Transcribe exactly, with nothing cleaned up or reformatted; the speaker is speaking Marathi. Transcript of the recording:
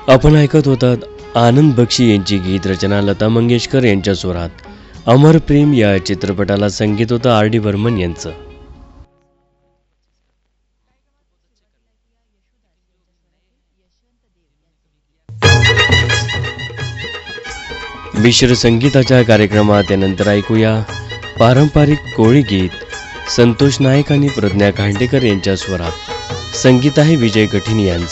आपण ऐकत होतात आनंद बक्षी यांची गीत रचना लता मंगेशकर यांच्या स्वरात. अमर प्रेम या चित्रपटाला संगीत होतं आर डी बर्मन यांचं. मिश्र संगीताच्या कार्यक्रमात त्यानंतर ऐकूया पारंपरिक कोळी गीत संतोष नाईक आणि प्रज्ञा खांडेकर यांच्या स्वरात. संगीत आहे विजय कठीण यांचं.